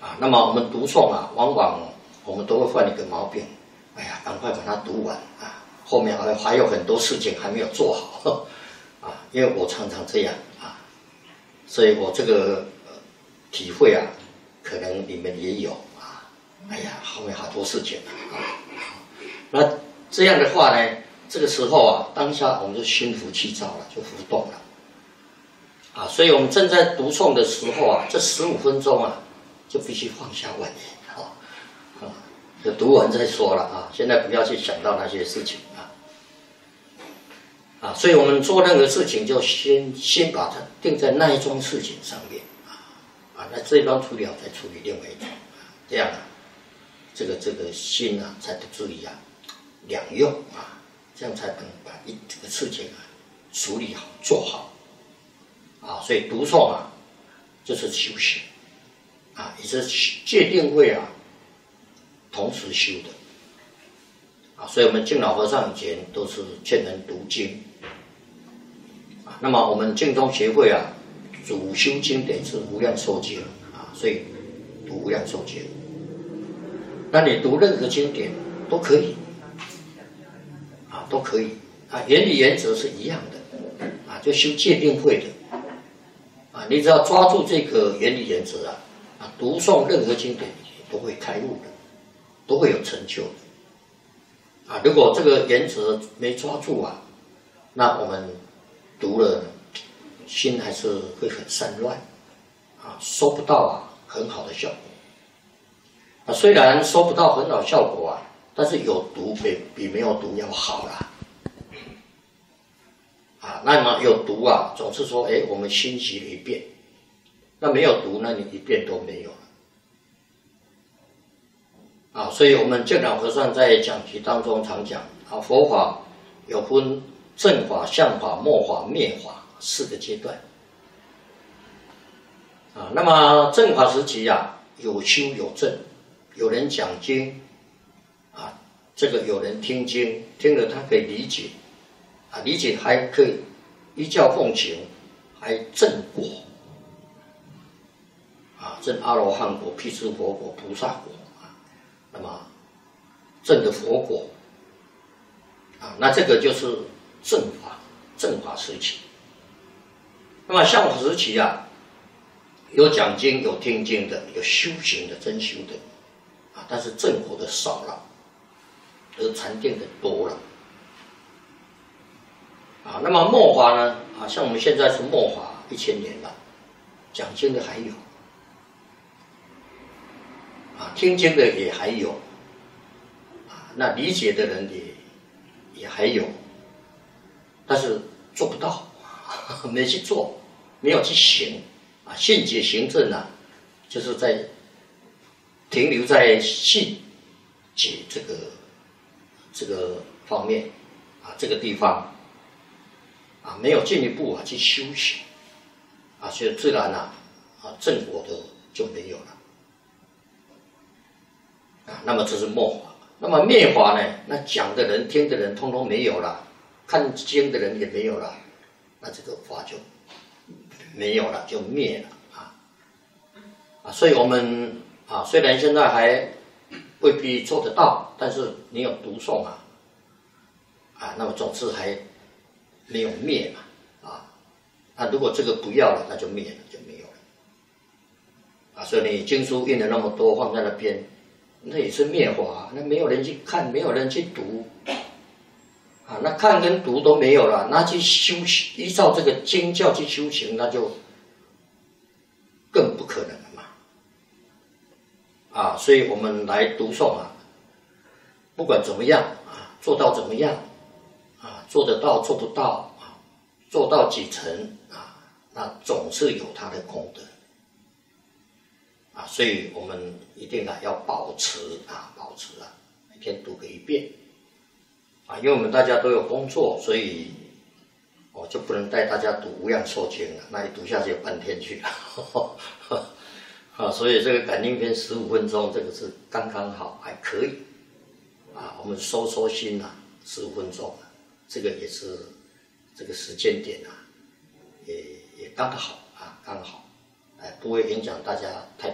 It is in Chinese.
那么我们读诵往往我们都会犯一个毛病，哎呀，赶快把它读完后面还有很多事情还没有做好因为我常常这样所以我这个体会可能你们也有哎呀，后面好多事情那这样的话呢，这个时候当下我们就心浮气躁了，就浮动了所以我们正在读诵的时候这15分钟就必须放下玩意就读完再说了现在不要去想到那些事情所以我们做任何事情就先把它定在那一桩事情上面那这一桩处理好再处理另外一桩这样这个心才得注意两用这样才能把这个事情处理好做好所以读诵就是修行也是戒定慧同时修的所以我们净老和尚以前都是劝人读经那么我们净宗协会主修经典是无量寿经所以读无量寿经。那你读任何经典都可以都可以原理原则是一样的就修戒定慧的你只要抓住这个原理原则读诵任何经典都会开悟的，都会有成就的如果这个原则没抓住那我们读了心还是会很散乱收不到很好的效果虽然收不到很好的效果但是有读比没有读要好啦那么有读总是说我们熏习了一遍，那没有读那你一遍都没有了所以我们净老和尚在讲题当中常讲佛法有分正法、相法、末法、灭法4个阶段那么正法时期有修有证，有人讲经这个有人听经，听了他可以理解理解还可以依教奉行，还证果证阿罗汉果、辟支佛果、菩萨果那么证的佛果那这个就是正法时期。那么相法时期有讲经有听经的，有修行的真修的但是正果的少了，而禅定的多了那么末法呢像我们现在是末法1000年了，讲经的还有听经的也还有那理解的人也还有，但是做不到没去做，没有去行信解行证就是在停留在信解这个方面这个地方没有进一步去修行所以自然正果的就没有了那么这是末法。那么灭法呢，那讲的人听的人通通没有了，看经的人也没有了，那这个法就没有了，就灭了所以我们虽然现在还未必做得到，但是你有读诵那么总是还没有灭那如果这个不要了，那就灭了，就没有了所以你经书印了那么多放在那边，那也是灭法那没有人去看，没有人去读那看跟读都没有了，那去修行，依照这个经教去修行，那就更不可能了嘛所以我们来读诵不管怎么样做到怎么样做得到做不到做到几成那总是有它的功德所以我们一定要保持每天读个1遍因为我们大家都有工作，所以我就不能带大家读无量寿经了，那一读下去有半天去了所以这个感应篇15分钟，这个是刚刚好，还可以我们收心15分钟这个也是这个时间点也刚好刚好不会影响大家太